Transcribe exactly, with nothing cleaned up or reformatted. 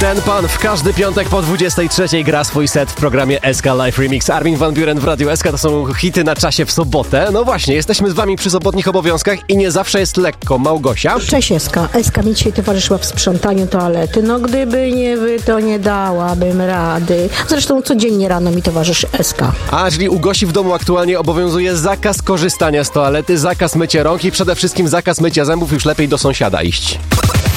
Ten pan w każdy piątek po dwudziestej trzeciej gra swój set w programie S K Live Remix. Armin van Buuren w Radiu S K to są hity na czasie w sobotę. No właśnie, jesteśmy z wami przy sobotnich obowiązkach i nie zawsze jest lekko. Małgosia? Cześć Eska. Eska mi dzisiaj towarzyszyła w sprzątaniu toalety. No gdyby nie wy, to nie dałabym rady. Zresztą codziennie rano mi towarzyszy Eska. A, czyli u Gosi w domu aktualnie obowiązuje zakaz korzystania z toalety, zakaz mycia rąk i przede wszystkim zakaz mycia zębów, już lepiej do sąsiada iść.